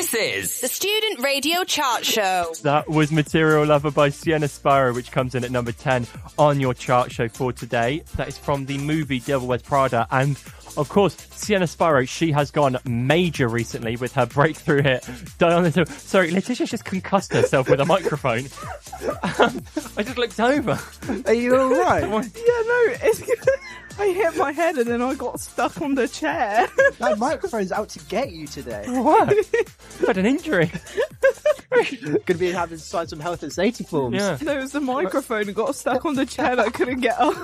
This is the Student Radio Chart Show. That was Material Lover by Sienna Spiro, which comes in at number 10 on your chart show for today. That is from the movie Devil Wears Prada. And of course, Sienna Spiro, she has gone major recently with her breakthrough hit, Die on This Hill. Sorry, Letitia's just concussed herself with a microphone. I just looked over. Are you alright? Yeah, no, I hit my head and then I got stuck on the chair. That microphone's out to get you today. What? You've had an injury. Could be having to sign some health and safety forms. Yeah. No, it was the microphone. It got stuck on the chair that I couldn't get up.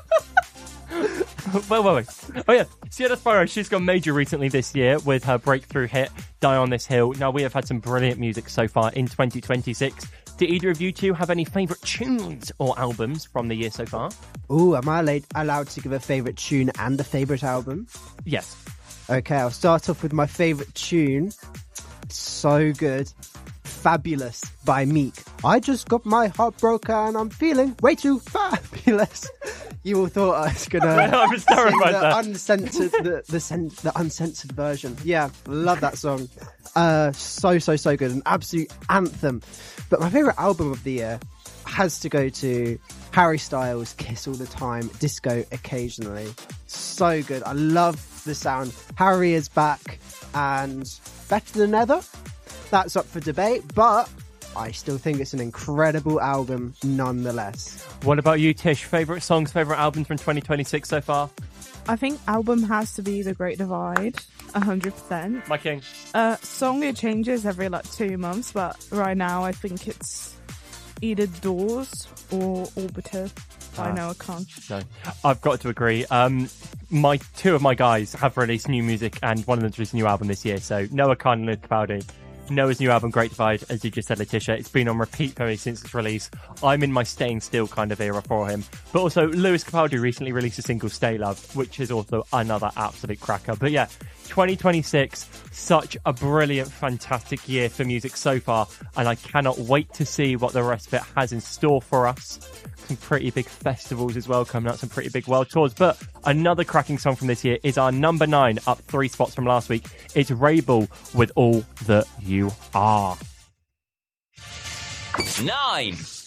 Wait. Oh yeah, Sienna Spiro, she's gone major recently this year with her breakthrough hit, Die on This Hill. Now, we have had some brilliant music so far in 2026. Do either of you two have any favourite tunes or albums from the year so far? Ooh, am I allowed to give a favourite tune and a favourite album? Yes. Okay, I'll start off with my favourite tune. So good. Fabulous by Meek. I just got my heart broken and I'm feeling way too fabulous. You all thought I was gonna I was terrified the uncensored version. Yeah, love that song. So good, an absolute anthem. But my favourite album of the year has to go to Harry Styles' Kiss All the Time, Disco Occasionally. So good. I love the sound. Harry is back and better than ever. That's up for debate, but I still think it's an incredible album nonetheless. What about you, Tish? Favourite songs, favourite albums from 2026 so far? I think album has to be The Great Divide, 100%. My king. Song, it changes every 2 months, but right now I think it's either Doors or Orbiter by Noah Khan. No, I've got to agree. Two of my guys have released new music, and one of them's released a new album this year. So Noah Khan and Luke Capaldi. Noah's new album, Great Divide, as you just said, Letitia, it's been on repeat for me since its release. I'm in my staying still kind of era for him. But also, Lewis Capaldi recently released a single, Stay Love, which is also another absolute cracker. But yeah, 2026, such a brilliant, fantastic year for music so far, and I cannot wait to see what the rest of it has in store for us. Some pretty big festivals as well coming out, some pretty big world tours. But another cracking song from this year is our number 9, up 3 spots from last week. It's Rabel with All That You Are. 9.